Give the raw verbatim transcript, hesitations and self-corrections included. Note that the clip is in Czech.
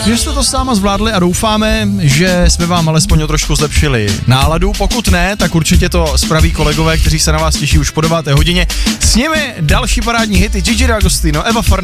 že jste to sama zvládli a doufáme, že jsme vám alespoň o trošku zlepšili náladu. Pokud ne, tak určitě to spraví kolegové, kteří se na vás těší už po deváté hodině. S nimi další parádní hity Gigi D'Agostino, Eva Farná.